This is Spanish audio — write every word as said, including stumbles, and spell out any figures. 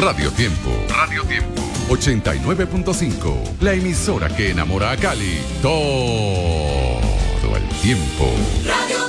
Radio Tiempo. Radio Tiempo. ochenta y nueve punto cinco. La emisora que enamora a Cali todo el tiempo. Radio